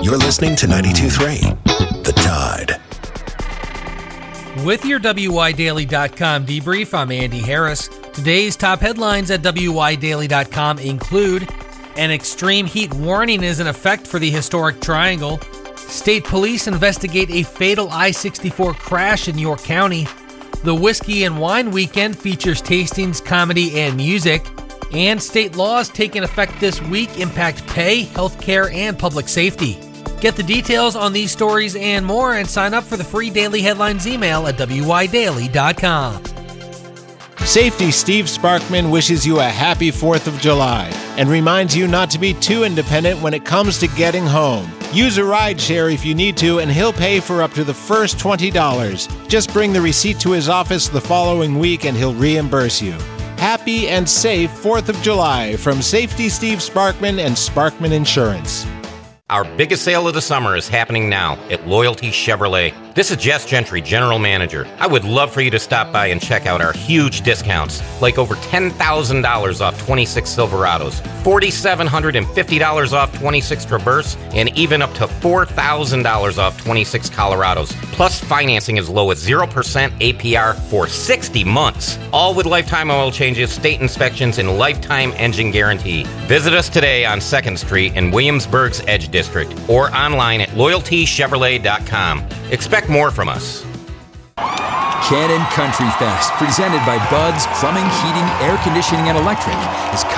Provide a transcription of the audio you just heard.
You're listening to 92.3 The Tide. With your WYDaily.com debrief, I'm Andy Harris. Today's top headlines at WYDaily.com include: an extreme heat warning is in effect for the historic Triangle. State police investigate a fatal I-64 crash in York County. The Whiskey and Wine Weekend features tastings, comedy, and music. And state laws taking effect this week impact pay, healthcare, and public safety. Get the details on these stories and more and sign up for the free Daily Headlines email at WYDaily.com. Safety Steve Sparkman wishes you a happy 4th of July and reminds you not to be too independent when it comes to getting home. Use a rideshare if you need to, and he'll pay for up to the first $20. Just bring the receipt to his office the following week and he'll reimburse you. Happy and safe 4th of July from Safety Steve Sparkman and Sparkman Insurance. Our biggest sale of the summer is happening now at Loyalty Chevrolet. This is Jess Gentry, General Manager. I would love for you to stop by and check out our huge discounts, like over $10,000 off 26 Silverados, $4,750 off 26 Traverse, and even up to $4,000 off 26 Colorados. Plus, financing as low as 0% APR for 60 months. All with lifetime oil changes, state inspections, and lifetime engine guarantee. Visit us today on 2nd Street in Williamsburg's Edge District or online at loyaltychevrolet.com. Expect more from us. Cannon Country Fest, presented by Bud's Plumbing, Heating, Air Conditioning, and Electric, is